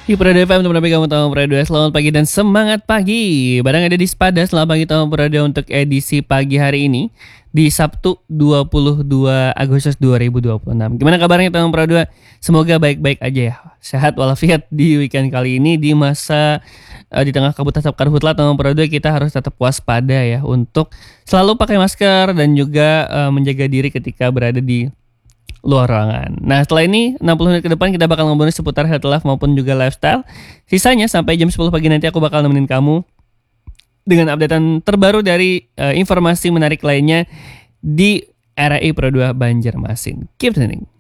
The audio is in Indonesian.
Di Prado FM, teman teman kamu tahu Prado, selamat pagi dan semangat pagi. Barang ada di Sepada, selamat pagi tamu Prado untuk edisi pagi hari ini di Sabtu 22 Agustus 2026. Gimana kabarnya tamu Prado? Semoga baik-baik aja ya. Sehat walafiat di weekend kali ini di masa di tengah kabut asap karhutlah tamu Prado, kita harus tetap waspada ya untuk selalu pakai masker dan juga menjaga diri ketika berada di luar ruangan. Nah, setelah ini 60 menit ke depan kita bakal ngobrolin seputar health life maupun juga lifestyle. Sisanya sampai jam 10 pagi nanti aku bakal nemenin kamu dengan updatean terbaru dari informasi menarik lainnya di RRI Pro 2 Banjarmasin. Keep listening.